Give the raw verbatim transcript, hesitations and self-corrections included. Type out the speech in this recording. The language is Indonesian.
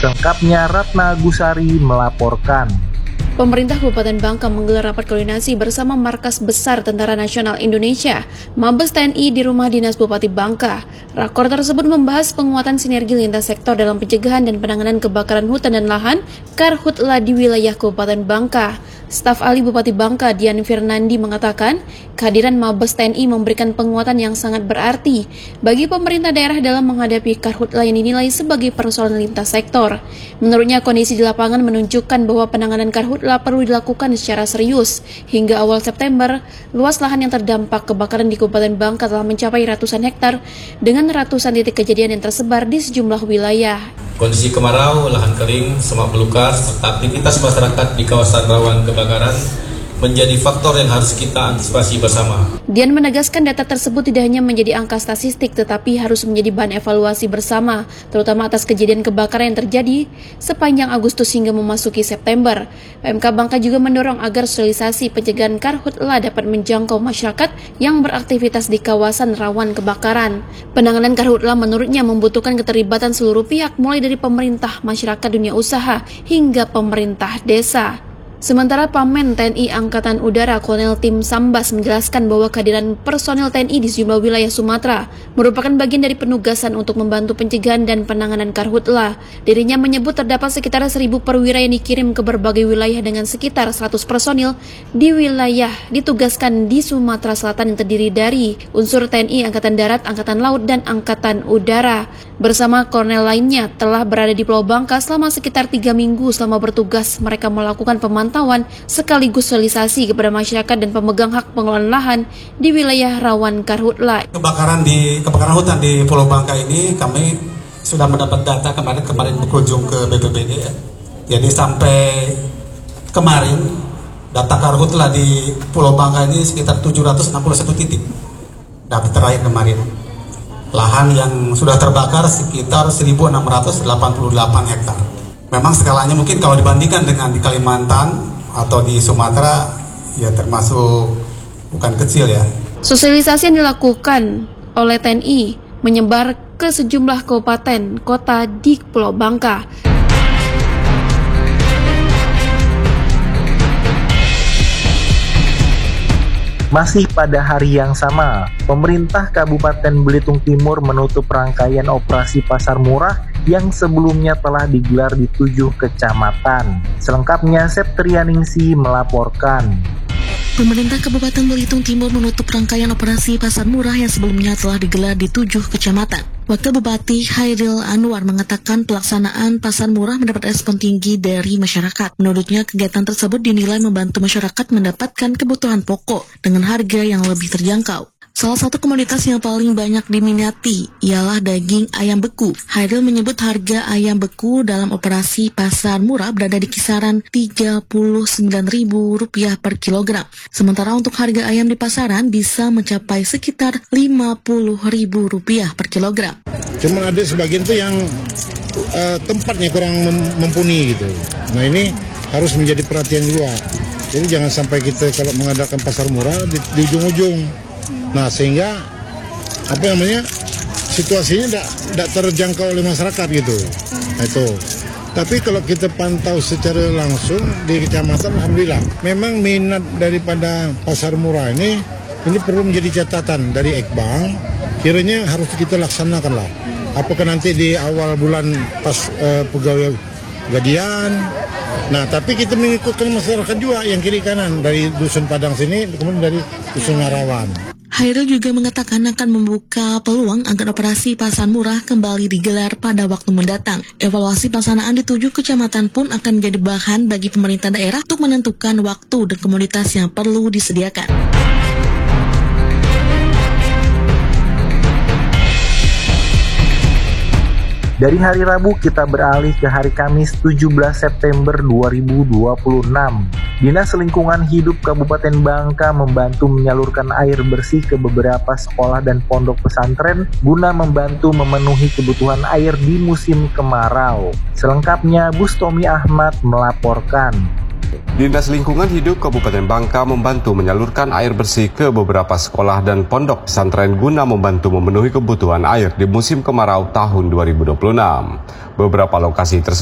Selengkapnya Ratna Agusari melaporkan. Pemerintah Kabupaten Bangka menggelar rapat koordinasi bersama Markas Besar Tentara Nasional Indonesia, Mabes T N I di Rumah Dinas Bupati Bangka. Rakor tersebut membahas penguatan sinergi lintas sektor dalam pencegahan dan penanganan kebakaran hutan dan lahan Karhutla di wilayah Kabupaten Bangka. Staf ahli Bupati Bangka, Dian Firnandi, mengatakan kehadiran Mabes T N I memberikan penguatan yang sangat berarti bagi pemerintah daerah dalam menghadapi Karhutla yang dinilai sebagai persoalan lintas sektor. Menurutnya, kondisi di lapangan menunjukkan bahwa penanganan Karhutla perlu dilakukan secara serius. Hingga awal September, luas lahan yang terdampak kebakaran di Kabupaten Bangka telah mencapai ratusan hektar dengan ratusan titik kejadian yang tersebar di sejumlah wilayah. Kondisi kemarau, lahan kering, semak belukar, serta aktivitas masyarakat di kawasan rawan kebakaran menjadi faktor yang harus kita antisipasi bersama. Dian menegaskan data tersebut tidak hanya menjadi angka statistik, tetapi harus menjadi bahan evaluasi bersama, terutama atas kejadian kebakaran yang terjadi sepanjang Agustus hingga memasuki September. P M K Bangka juga mendorong agar sosialisasi pencegahan Karhutla dapat menjangkau masyarakat yang beraktivitas di kawasan rawan kebakaran. Penanganan Karhutla menurutnya membutuhkan keterlibatan seluruh pihak, mulai dari pemerintah, masyarakat, dunia usaha, hingga pemerintah desa. Sementara Pamen T N I Angkatan Udara Kolonel Tim Sambas menjelaskan bahwa kehadiran personil T N I di sejumlah wilayah Sumatera merupakan bagian dari penugasan untuk membantu pencegahan dan penanganan Karhutla. Dirinya menyebut terdapat sekitar seribu perwira yang dikirim ke berbagai wilayah dengan sekitar seratus personil di wilayah ditugaskan di Sumatera Selatan yang terdiri dari unsur T N I Angkatan Darat, Angkatan Laut, dan Angkatan Udara. Bersama kolonel lainnya telah berada di Pulau Bangka selama sekitar tiga minggu. Selama bertugas, mereka melakukan pemantauan sekaligus sosialisasi kepada masyarakat dan pemegang hak pengelolaan lahan di wilayah rawan Karhutla. Kebakaran di kebakaran hutan di Pulau Bangka ini kami sudah mendapat data kemarin kemarin berkunjung ke B P B D. Jadi sampai kemarin data Karhutla di Pulau Bangka ini sekitar tujuh ratus enam puluh satu titik. Data terakhir kemarin. Lahan yang sudah terbakar sekitar seribu enam ratus delapan puluh delapan hektar. Memang skalanya mungkin kalau dibandingkan dengan di Kalimantan atau di Sumatera ya termasuk bukan kecil ya. Sosialisasi yang dilakukan oleh T N I menyebar ke sejumlah kabupaten kota di Pulau Bangka. Masih pada hari yang sama, pemerintah Kabupaten Belitung Timur menutup rangkaian operasi pasar murah yang sebelumnya telah digelar di tujuh kecamatan. Selengkapnya Septrianingsi melaporkan. Pemerintah Kabupaten Belitung Timur menutup rangkaian operasi pasar murah yang sebelumnya telah digelar di tujuh kecamatan. Wakil Bupati Hairil Anwar mengatakan pelaksanaan pasar murah mendapat respon tinggi dari masyarakat. Menurutnya, kegiatan tersebut dinilai membantu masyarakat mendapatkan kebutuhan pokok dengan harga yang lebih terjangkau. Salah satu komoditas yang paling banyak diminati ialah daging ayam beku. Hairil menyebut harga ayam beku dalam operasi pasar murah berada di kisaran tiga puluh sembilan ribu rupiah per kilogram. Sementara untuk harga ayam di pasaran bisa mencapai sekitar lima puluh ribu rupiah per kilogram. Cuma ada sebagian tuh yang uh, tempatnya kurang mem- mumpuni gitu. Nah ini harus menjadi perhatian juga. Jadi jangan sampai kita kalau mengadakan pasar murah di, di ujung-ujung. Nah sehingga apa namanya situasinya tidak terjangkau oleh masyarakat gitu. Nah, itu. Tapi kalau kita pantau secara langsung di kecamatan, alhamdulillah, memang minat daripada pasar murah ini ini perlu menjadi catatan dari Ekbang. Kiranya harus kita laksanakan lah. Apakah nanti di awal bulan pas uh, pegawai gadian. Nah tapi kita mengikutkan masyarakat juga yang kiri kanan dari Dusun Padang sini, kemudian dari Dusun Marawan. Hairil juga mengatakan akan membuka peluang agar operasi pasar murah kembali digelar pada waktu mendatang. Evaluasi pelaksanaan di tujuh kecamatan pun akan menjadi bahan bagi pemerintah daerah untuk menentukan waktu dan komoditas yang perlu disediakan. Dari hari Rabu kita beralih ke hari Kamis tujuh belas September dua ribu dua puluh enam. Dinas Lingkungan Hidup Kabupaten Bangka membantu menyalurkan air bersih ke beberapa sekolah dan pondok pesantren guna membantu memenuhi kebutuhan air di musim kemarau. Selengkapnya Bustomi Ahmad melaporkan. Dinas Lingkungan Hidup Kabupaten Bangka membantu menyalurkan air bersih ke beberapa sekolah dan pondok pesantren guna membantu memenuhi kebutuhan air di musim kemarau tahun dua ribu dua puluh enam. Beberapa lokasi tersebut